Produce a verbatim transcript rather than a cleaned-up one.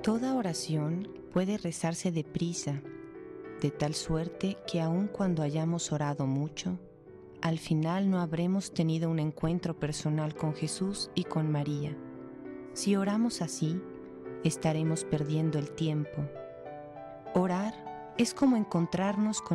Toda oración puede rezarse deprisa, de tal suerte que aun cuando hayamos orado mucho, al final no habremos tenido un encuentro personal con Jesús y con María. Si oramos así, estaremos perdiendo el tiempo. Orar es como encontrarnos con